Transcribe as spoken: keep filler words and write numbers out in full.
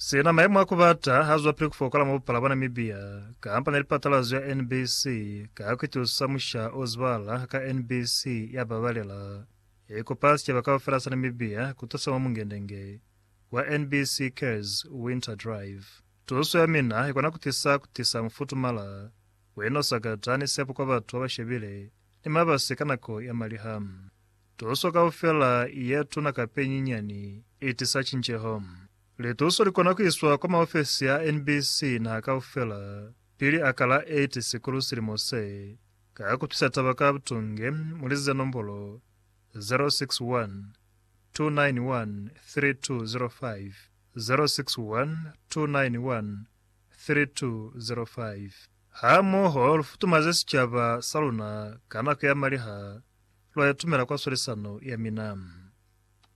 Sina maimu akubata hazwa pili kufokola mabupala wa Namibia kaampa nilipatalazo ya N B C kaakitusamusha ozwala ka N B C yababalela eko pasi ya bakawa ferasa Namibia kutosama mungendenge wa N B C Cares Winter Drive. Tusu ya mina ikona kutisa kutisa mfutu mala weno sakatani sepo kwa batu wabashebile ni mabasi kanako ya malihamu. Tusu kaufela yetu na kapenyi nyani itisa chinche home. Litusu likona kuiswa kwa maofisi ya N B C na kaufela pili akala eight sikulu silimose kakutisa tabaka butunge mulize nombolo zero six one two nine one three two zero five zero six one two nine one three two zero five. Hamo hol futumazesi chaba saluna kana kaya maliha lwa yatumela kwa solisano ya minamu.